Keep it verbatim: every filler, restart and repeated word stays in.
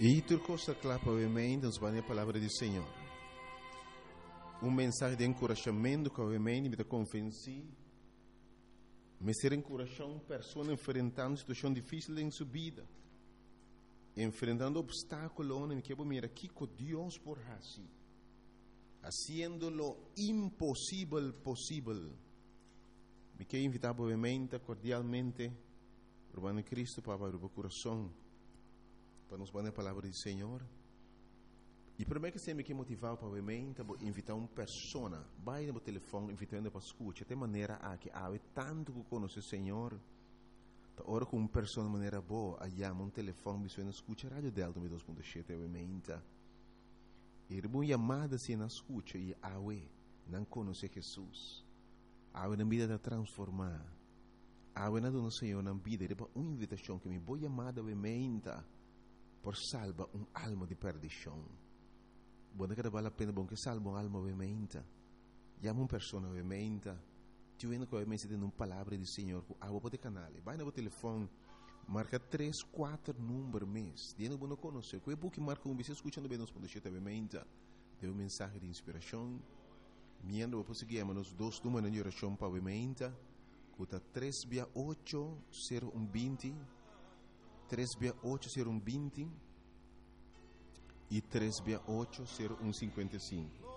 E tu costa clapa ovviamente nos vai a palavra do Senhor. Um mensagem de encorajamento que obviamente me convenci, me ser encorajando pessoas enfrentando situação difícil em sua vida, enfrentando obstáculos onde me quero mirar aqui com Deus por assim, haciendo lo impossível possível. Me quero invitar obviamente cordialmente por Cristo para abrir o coração para nos dar a palavra do Senhor. E primeiro que sempre que motivar para obviamente invitar uma pessoa, vai no telefone invitando para escutar, de maneira a que há tanto que conhece o Senhor, tá hora com uma pessoa de maneira boa, aí um telefone você não escuta a rádio Delta dois ponto sete obviamente. E uma chamada se não escuta e há não conhece Jesus, há na vida de transformar, há na do Senhor na vida, é uma invitação que me vou chamada obviamente por salvar uma alma de perdição. Buona che vale la pena bon che salva un'alma ovviamente. Chiama una persona ovviamente. Ti viene che ovviamente ti una palavra di Signore. Ah, vuoi canale. Vai nel telefono. Marca tre quattro numeri mes. Tieni buono conoscere. Quei buchi marca un bisogno ascoltando bene nos ponte ovviamente. Deu un messaggio di ispirazione. Miendo dopo seguiamo nos dos numeri di orazione ovviamente. Cuta tre otto zero uno venti. tre otto zero uno venti. E três oito zero um cinquenta e cinco.